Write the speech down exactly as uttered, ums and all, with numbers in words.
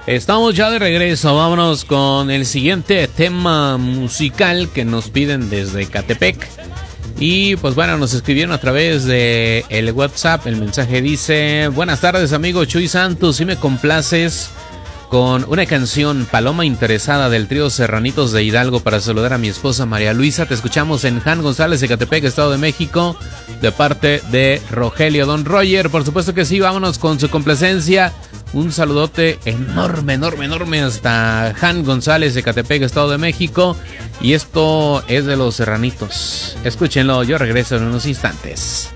Estamos ya de regreso, vámonos con el siguiente tema musical que nos piden desde Ecatepec. Y pues bueno, nos escribieron a través de el WhatsApp, el mensaje dice: buenas tardes amigo Chuy Santos, si me complaces con una canción, Paloma Interesada, del trío Serranitos de Hidalgo, para saludar a mi esposa María Luisa. Te escuchamos en Jan González, Ecatepec, Estado de México, de parte de Rogelio. Don Roger, por supuesto que sí, vámonos con su complacencia. Un saludote enorme, enorme, enorme hasta Jan González, Ecatepec, Estado de México. Y esto es de los Serranitos. Escúchenlo, yo regreso en unos instantes.